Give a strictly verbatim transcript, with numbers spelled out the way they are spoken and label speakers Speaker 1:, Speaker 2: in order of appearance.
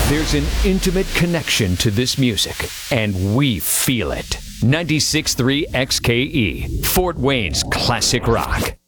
Speaker 1: There's an intimate connection to this music, and we feel it. ninety-six point three X K E, Fort Wayne's classic rock.